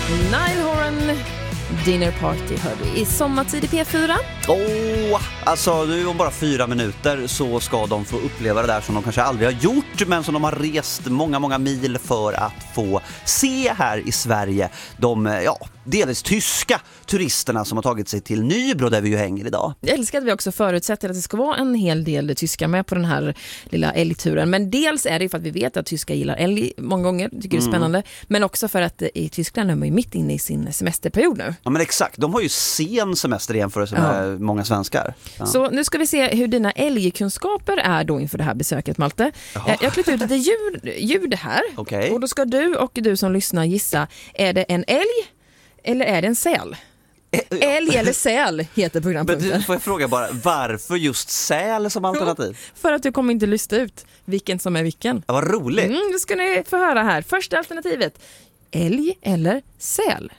Nile Horan, Dinner Party hör du i sommartid i P4. Alltså nu om bara 4 minuter så ska de få uppleva det där som de kanske aldrig har gjort, men som de har rest många mil för att få se här i Sverige. De, delvis tyska turisterna som har tagit sig till Nybro där vi ju hänger idag. Jag älskar att vi också förutsätter att det ska vara en hel del tyskar med på den här lilla älgturen. Men dels är det ju för att vi vet att tyskar gillar älg många gånger, tycker det är spännande. Men också för att i Tyskland är man ju mitt inne i sin semesterperiod nu. Ja men exakt, de har ju sen semester i jämförelse med många svenskar. Ja. Så nu ska vi se hur dina älgkunskaper är då inför det här besöket, Malte. Jag har klippt ut lite ljud här. Okay. Och då ska du och du som lyssnar gissa, är det en älg eller är det en säl? Älg eller säl heter programpunkten. Men får jag fråga bara, varför just säl som alternativ? För att du kommer inte lyssna ut vilken som är vilken. Ja, vad roligt. Det ska ni få höra här. Första alternativet, älg eller säl?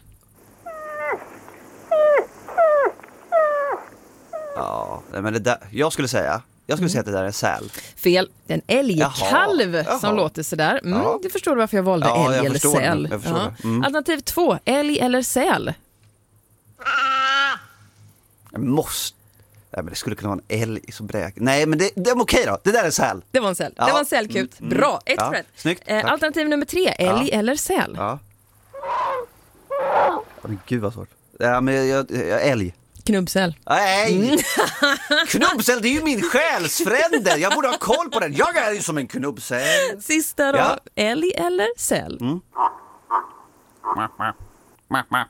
Ja, men det där, jag skulle säga att det där är säl. Fel, det är en älgkalv. Jaha. Som låter sådär. Du förstår varför jag valde älg eller säl. Jag förstår det. Alternativ 2, älg eller säl? Jag måste... Nej, men det skulle kunna vara en älg som bräk. Nej, men det är okej då. Det där är säl. Det var en säl. Det var en sälkut. Bra, ett rätt. Snyggt. Alternativ nummer 3, älg eller säl? Ja. Men gud vad svårt. Ja, men jag älg. Knubbsäl. Nej! Knubbsäl, det är ju min själsfrände. Jag borde ha koll på den. Jag är ju som en knubbsäl. Sista då, älg eller säl?